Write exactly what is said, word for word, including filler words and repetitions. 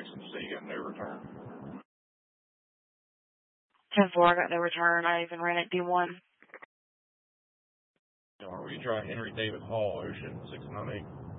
text and see you got no return. ten four, I got no return. I even ran it D one. Or we try Henry David Hall, Ocean six nine eight.